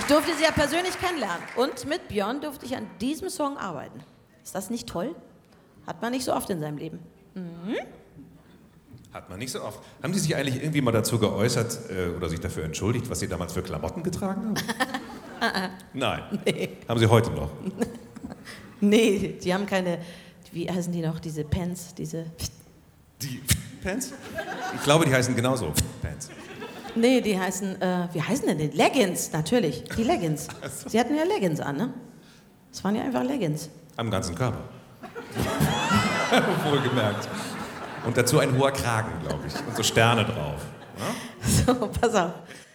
durfte sie ja persönlich kennenlernen. Und mit Björn durfte ich an diesem Song arbeiten. Ist das nicht toll? Hat man nicht so oft in seinem Leben. Hat man nicht so oft. Haben die sich eigentlich irgendwie mal dazu geäußert oder sich dafür entschuldigt, was sie damals für Klamotten getragen haben? Nein. Nee. Haben sie heute noch? Nee, die haben keine, wie heißen die noch, diese Pants, diese... Die Pants? Ich glaube, die heißen genauso Pants. Nee, die heißen, wie heißen denn die? Leggings, natürlich, die Leggings. Sie hatten ja Leggings an, ne? Das waren ja einfach Leggings. Am ganzen Körper. Wohlgemerkt. Und dazu ein hoher Kragen, glaube ich. Und so Sterne drauf. Ja? So, pass auf.